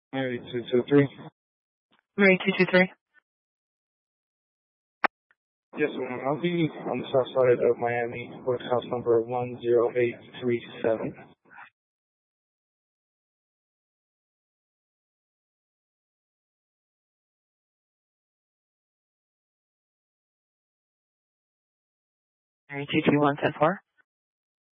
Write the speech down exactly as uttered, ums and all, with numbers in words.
Mary two two three. Mary two two three. Yes, ma'am. I'll be on the south side of Miami, with house number one zero eight three seven. Mary two two one ten four.